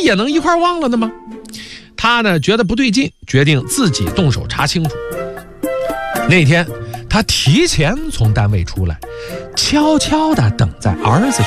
也能一块忘了的吗？他呢觉得不对劲，决定自己动手查清楚。那天他提前从单位出来，悄悄地等在儿子